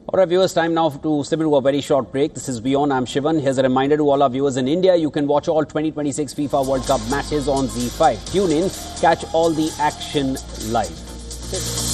All right, viewers, time now to slip into a very short break. This is Beyond. I'm Shivan. Here's a reminder to all our viewers in India. You can watch all 2026 FIFA World Cup matches on ZEE5. Tune in, catch all the action live.